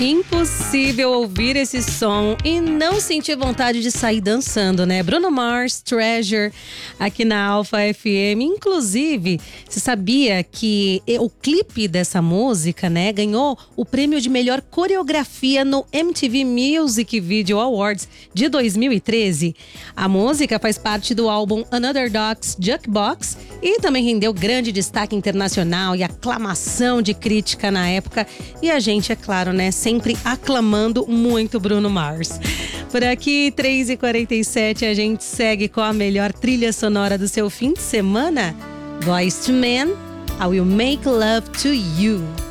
Impossível ouvir esse som e não sentir vontade de sair dançando, né? Bruno Mars, Treasure, aqui na Alpha FM. Inclusive, você sabia que o clipe dessa música, né, ganhou o prêmio de melhor coreografia no MTV Music Video Awards de 2013? A música faz parte do álbum Another Dog's Jukebox e também rendeu grande destaque internacional e aclamação de crítica na época. E a gente, é claro, né, sempre aclamando muito Bruno Mars. Por aqui, 3h47, a gente segue com a melhor trilha sonora do seu fim de semana. Boyz II Men, I Will Make Love to You.